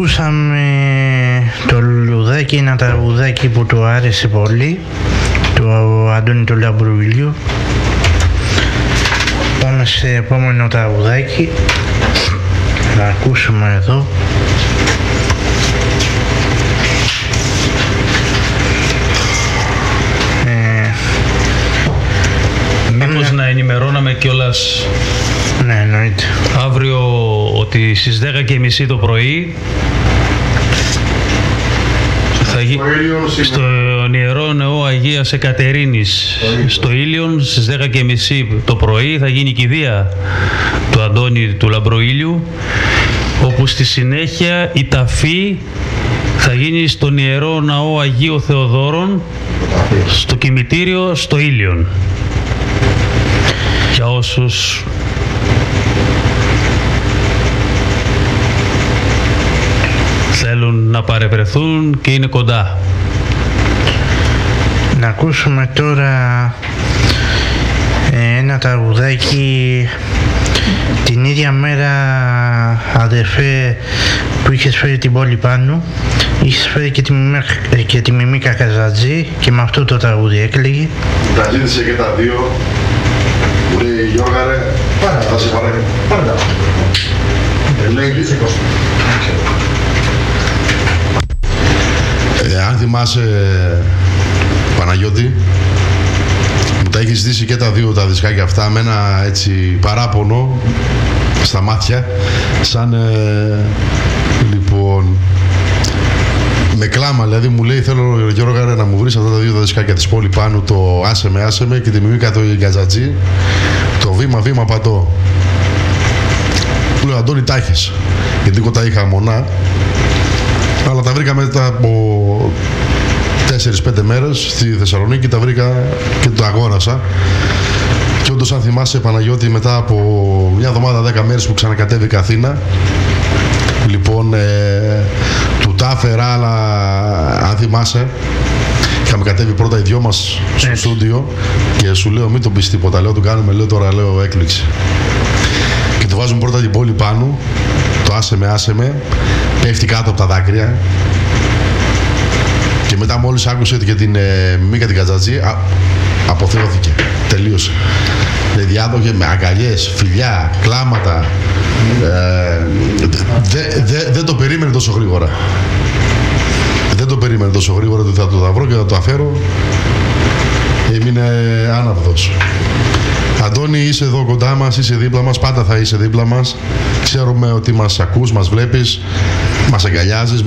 Ακούσαμε το Λουλουδάκι, ένα τραγουδάκι που του άρεσε πολύ, του Αντώνη του Λαμπρουηλιού. Πάμε σε επόμενο τραγουδάκι, θα ακούσουμε εδώ. Μήπως να ενημερώναμε κιόλας, ναι, εννοείται, αύριο ότι στις 10:30 το πρωί θα γίνει στον Ιερό Νεό Αγίας Εκατερίνης στο Ήλιον. Στις 10:30 το πρωί θα γίνει η κηδεία του Αντώνη του Λαμπροήλιου, όπου στη συνέχεια η ταφή θα γίνει στον Ιερό Ναό Αγίου Θεοδόρων στο κημητήριο στο Ήλιον. Για όσους θέλουν να παρευρεθούν και είναι κοντά. Να ακούσουμε τώρα ένα τραγουδάκι. Την ίδια μέρα, αδερφέ, που είχες φέρει την πόλη πάνω, είχες φέρει και τη Μιμίκα Καζατζή και με αυτό το τραγούδι έκλαιγε. Τα ζήτησε και τα δύο. Μου λέει, Γιώργαρε, θα σε παρακαλώ. Πάρε τα. Αν θυμάσαι, Παναγιώτη, μου τα έχει ζητήσει και τα δύο τα δισκάκια αυτά με ένα έτσι παράπονο στα μάτια, σαν λοιπόν με κλάμα, δηλαδή μου λέει, θέλω Γιώργαρε να μου βρεις αυτά τα δύο τα δισκάκια της πόλη πάνω, το άσε με και τη Μιμίκα το Γκαζατζή, το βήμα πατώ. Του λέω, Αντώνη, τα έχεις, γιατί εγώ τα είχα μονά, αλλά τα βρήκα μετά από 4-5 μέρες στη Θεσσαλονίκη, τα βρήκα και το αγόρασα. Και όντως, αν θυμάσαι, Παναγιώτη, μετά από μια εβδομάδα 10 μέρες που ξανακατέβηκα Αθήνα, λοιπόν, του τα έφερα, αλλά αν θυμάσαι, είχαμε κατέβει πρώτα οι δυο μας στο στούντιο και σου λέω, μην τον πεις τίποτα, λέω, του κάνουμε, λέω, τώρα, λέω, έκπληξη. Και του βάζουμε πρώτα την πόλη πάνω, το άσε με, πέφτει κάτω από τα δάκρυα. Και μετά μόλις άκουσε και την Μιμίκα την Καζατζή, αποθεώθηκε, τελείωσε. Δηλαδή άδοχε με αγκαλιές, φιλιά, κλάματα. Δεν το περίμενε τόσο γρήγορα. Δεν το περίμενε τόσο γρήγορα ότι θα το βρω και θα το αφέρω. Έμεινε άναυδος. Αντώνη, είσαι εδώ κοντά μας, είσαι δίπλα μας, πάντα θα είσαι δίπλα μας. Ξέρουμε ότι μας ακούς, μας βλέπεις, μας αγκαλιάζεις,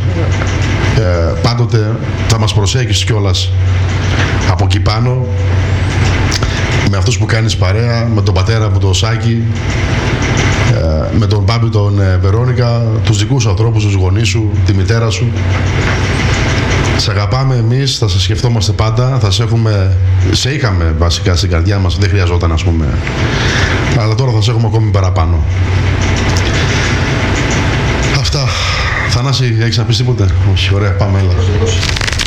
πάντοτε θα μας προσέχεις κιόλας από εκεί πάνω, με αυτούς που κάνεις παρέα, με τον πατέρα μου τον Σάκη, με τον Μπάμπη τον Βερόνικα, τους δικούς ανθρώπους, τους γονείς σου, τη μητέρα σου. Σε αγαπάμε εμείς, θα σε σκεφτόμαστε πάντα, σε είχαμε βασικά στην καρδιά μας, δεν χρειαζόταν, ας πούμε, αλλά τώρα θα σε έχουμε ακόμη παραπάνω. Αυτά. Θανάση, έχεις να πεις τίποτε? Όχι, ωραία, πάμε, έλα.